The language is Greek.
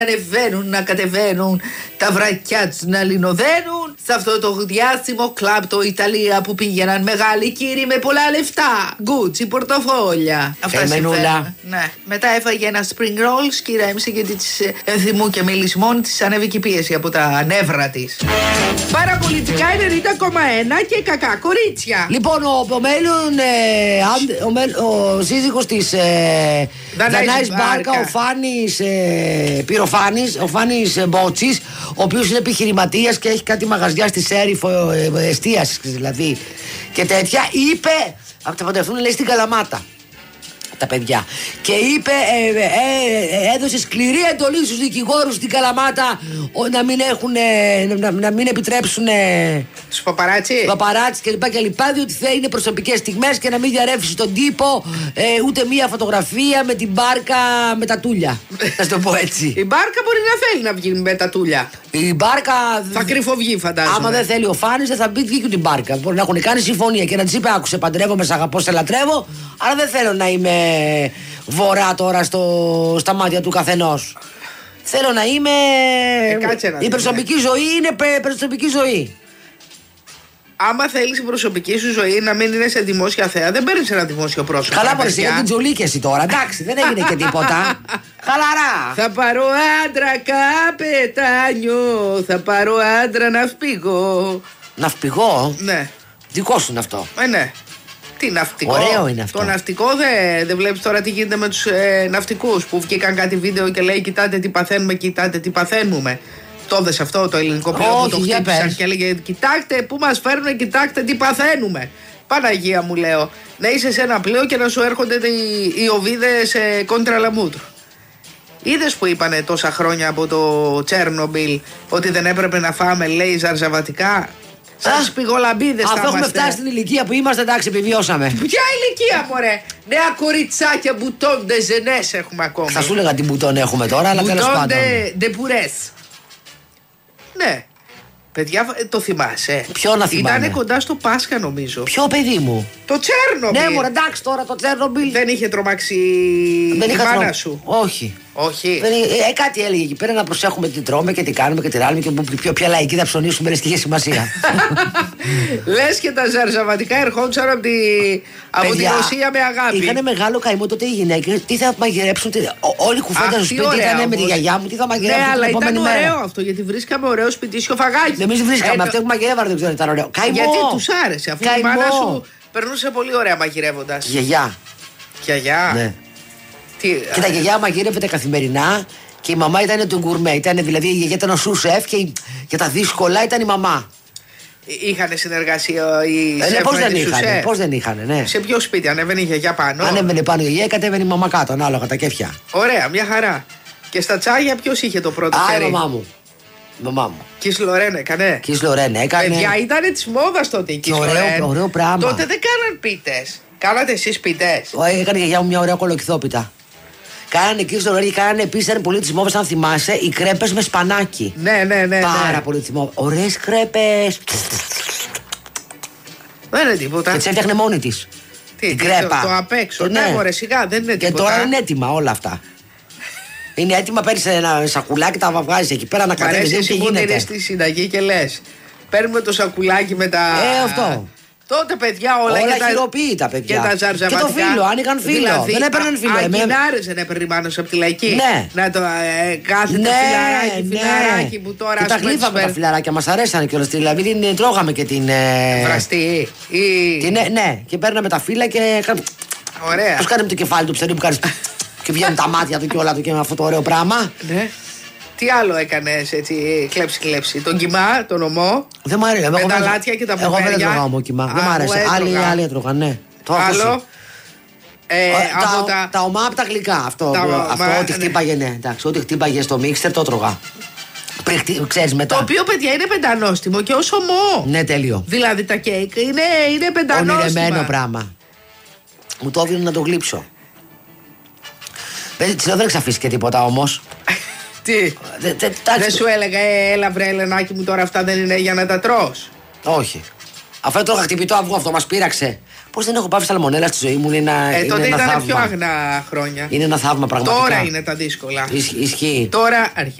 ανεβαίνουν, να κατεβαίνουν, τα βρακιά τους να λινοδένουν. Σε αυτό το διάσημο κλαμπ το Ιταλία που πήγαιναν μεγάλοι κύριοι με πολλά λεφτά. Γκούτσι, πορτοφόλια. Αυτά συμβαίνουν. Ναι. Μετά έφαγε ένα spring rolls και ηρέμησε γιατί της ενθυμού και μίλησε μόνη της, ανέβηκε η πίεση από τα νεύρα της. Παραπολιτικά 90,1 και κακά κορίτσια. Λοιπόν, ο σύζυγος της Δανάης Μπάρκα, ο Φάνης Πυροφάνης, ο Φάνης Μπότσης, ο οποίος είναι επιχειρηματίας και έχει κάτι μαγαζιά στη Σέριφο εστίασης δηλαδή και τέτοια, είπε, θα φανταστούν λέει στην Καλαμάτα τα παιδιά, και είπε έδωσε σκληρή εντολή στους δικηγόρους στην Καλαμάτα να μην επιτρέψουν στους παπαράτσι κλπ, διότι θα είναι προσωπικές στιγμές και να μην διαρρεύσει στον τύπο ούτε μία φωτογραφία με την μπάρκα με τα τούλια. Θα το πω έτσι. Η μπάρκα μπορεί να θέλει να βγει με τα τούλια. Η μπάρκα θα κρυφοβγεί, φαντάζομαι. Άμα δεν θέλει ο Φάνης, δεν θα μπει βγει και την μπάρκα. Μπορεί να έχουν κάνει συμφωνία και να της είπε: άκουσε, παντρεύομαι, σε αγαπώ, σε λατρεύω, αλλά δεν θέλω να είμαι βορρά τώρα στα μάτια του καθενός. Θέλω να είμαι. Η προσωπική ζωή είναι προσωπική ζωή. Άμα θέλεις η προσωπική σου ζωή να μην είναι σε δημόσια θέα, δεν παίρνεις ένα δημόσιο πρόσωπο. Καλά, μπορεί για την Τζολί και εσύ τώρα. Εντάξει, δεν έγινε και τίποτα. Χαλαρά. Θα πάρω άντρα καπετάνιο. Θα πάρω άντρα ναυπηγό. Ναυπηγό? Ναι. Δικό σου είναι αυτό. Ναι. Τι ναυτικό. Ωραίο είναι αυτό. Το ναυτικό δεν βλέπεις τώρα τι γίνεται με τους ναυτικούς που βγήκαν κάτι βίντεο και λέει: κοιτάτε τι παθαίνουμε, κοιτάτε τι παθαίνουμε. Το δες αυτό το ελληνικό πλοίο που το χτύπησαν και έλεγε: κοιτάξτε πού μας φέρνουν, κοιτάξτε τι παθαίνουμε. Παναγία μου, λέω, να είσαι σε ένα πλοίο και να σου έρχονται οι οβίδες κόντρα λαμούτρου. Είδες που είπανε τόσα χρόνια από το Τσέρνομπιλ ότι δεν έπρεπε να φάμε, λέει, ζαρζαβατικά. Σαν σπιγολαμπίδες θα είμαστε. Αφού έχουμε φτάσει στην ηλικία που είμαστε, εντάξει, επιβιώσαμε. Ποια ηλικία, μωρέ? Νέα κοριτσάκια μπουτόν ντεζενές έχουμε ακόμη. Θα σου έλεγα τι μπουτόν έχουμε τώρα, αλλά τέλος πάντων. Μπουτόν ντεπουρές. Ναι. Παιδιά, το θυμάσαι? Ποιο να θυμάμαι? Ήτανε κοντά στο Πάσχα, νομίζω. Ποιο παιδί μου? Το Τσέρνομπιλ. Ναι, μωρέ, εντάξει τώρα το Τσέρνομπιλ. Δεν είχε τρομάξει η μάνα σου? Όχι. Όχι. Κάτι έλεγε εκεί πέρα, να προσέχουμε τι τρώμε και τι κάνουμε και τι ράνουμε και ποια λαϊκή θα ψωνίσουμε, λες και είχε σημασία. Λες και τα ζαρζαβατικά ερχόντουσαν από τη Ρωσία με αγάπη. Είχανε μεγάλο καημό τότε οι γυναίκες. Τι θα μαγειρέψουν, όλοι οι κουφέντες στο σπίτι ήταν με τη γιαγιά μου, τι θα μαγειρέψουν. Ναι, αλλά ήταν ωραίο αυτό, γιατί βρίσκαμε ωραίο σπιτίσιο φαγάκι. Εμείς βρίσκαμε, αυτοί που μαγειρεύανε δεν ξέρω, ήταν ωραίο. Καημό. Γιατί τους άρεσε, αφού η μάνα σου περνούσε πολύ ωραία μαγειρεύοντας. Γιαγιά. Γιαγιά. Ναι. Και τα γιαγιά μαγείρευε καθημερινά και η μαμά ήταν το γκουρμέ. Δηλαδή η γιαγιά ήταν ο σου-σεφ και για τα δύσκολα ήταν η μαμά. Είχανε συνεργασία οι σεφ πώς δεν είχανε, πώς δεν είχανε, ναι. Σε ποιο σπίτι, ανέβαινε η γιαγιά πάνω? Ανέβαινε πάνω η γιαγιά, κατέβαινε η μαμά κάτω, ανάλογα τα κέφια. Ωραία, μια χαρά. Και στα τσάγια ποιος είχε το πρώτο χέρι? Η μαμά μου. Μαμά μου. Κις Λορέν έκανε. Κις Λορέν έκανε. Παιδιά, ήταν της μόδας τότε η Κις Λορέν. Ωραίο πράγμα. Τότε δεν κάναν πίτες. Κάνατε εσείς πίτες? Έκανε η γιαγιά μου μια ωραία κολοκυθόπιτα. Κάνανε Κις Λορέν και κάνανε επίσης, ήταν πολύ της μόδας, αν θυμάσαι, οι κρέπες με σπανάκι. Ναι. Πάρα πολύ της μόδας. Ωραίες κρέπες. Δεν είναι τίποτα. Και τις έφτιαχνε μόνη της. Τι, το απ' έξω. Ναι, μωρέ, σιγά, δεν είναι τίποτα. Και τώρα είναι έτοιμα όλα αυτά. Είναι έτοιμα, παίρνεις ένα σακουλάκι, τα βγάζεις εκεί πέρα να κατέβεις. Εσύ που είναι στη συνταγή και λες: παίρνουμε το σακουλάκι με τα. Αυτό. Τότε παιδιά όλα χειροποίητα, παιδιά. Και τα ζαρζαβατικά. Και το φίλο, αν είχαν φίλο. Δηλαδή, δεν έπαιρναν φίλο. Αγκινάρες δεν έπαιρνε η μάνα από τη λαϊκή. Ναι. Να το κάθεται φιλαράκι που τώρα. Και τα γλύφαμε τα φιλαράκια, μας αρέσανε κιόλας. Δηλαδή την τρώγαμε και την. Βραστή. Ναι, και παίρναμε τα φύλλα και. Ωραία. Πώς κάνουμε το κεφάλι του ψερί που κάνεις. Και βγαίνουν τα μάτια του και όλα του και με αυτό το ωραίο πράγμα. Ναι. Τι άλλο έκανες έτσι, κλέψη? Τον κιμά, τον ομό. Δεν μ' αρέσει. Με τα λάτια και τα πουπέρια. Εγώ δεν τρώγα ομό κιμά. Δεν μ' άρεσε. Άλλοι έτρωγαν, ναι. Άλλο. Τα ομά από τα γλυκά. Αυτό ό,τι χτύπαγε, ναι. Εντάξει, ό,τι χτύπαγε στο μίξτερ το τρώγα. Ξέρεις μετά. Το οποίο, παιδιά, είναι πεντανόστιμο και ως ομό. Ναι, τέλειο. Δηλαδή τα κέικ είναι πεντανόστιμα. Ονειρεμένο πράγμα. Μου το έδινε να το γλύψω. Δεν εξαφίσει και τίποτα όμως. Τι, δεν σου έλεγα έλα βρε Ελενάκη μου, τώρα αυτά δεν είναι για να τα τρως? Όχι. Αφού έτρωγα χτυπητό αυγό, αυτό μας πείραξε. Πώς δεν έχω πάθει σαλμονέλα στη ζωή μου, είναι ένα τότε ήταν πιο αγνά χρόνια. Είναι ένα θαύμα πραγματικά. Τώρα είναι τα δύσκολα. Ισχύει. Τώρα αρχίζει.